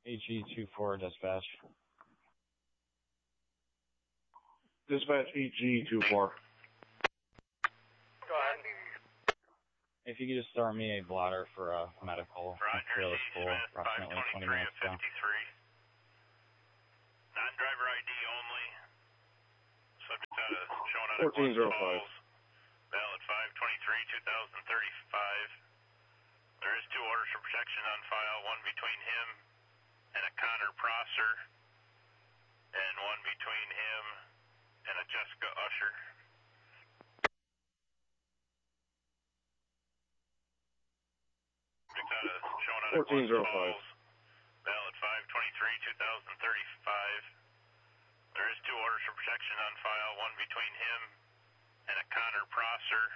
EG24 dispatch. Dispatch EG24. Go ahead. If you could just start me a blotter for a medical Roger, trailer C. school Smith, approximately 20 523 minutes of ago. 53. Non-driver ID only. Subject out of showing out of 1405. Falls. Valid 523-2035. There is 2 orders for protection on file, one between him and a Connor Prosser, and one between him and a Jessica Usher. Subject out of showing out of 1405. Falls. Valid 523-2035. There is 2 orders for protection on file, one between him and a Connor Prosser,